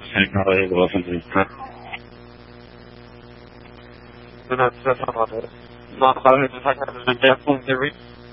عليه وفنجي من هذا السفر ما قالوا لي حاجة من جاكم دري